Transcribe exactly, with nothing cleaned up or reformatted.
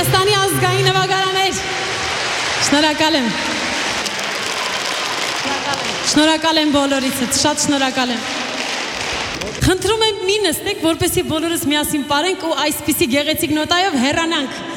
Հայաստանի ազգային նվագարաններ։ Շնորհակալ եմ։ Շնորհակալ եմ բոլորիցս, շատ շնորհակալ եմ։ Խնդրում եմ մի նստեք, որպեսզի բոլորս միասին պարենք ու այսպիսի գեղեցիկ նոտայով հեռանանք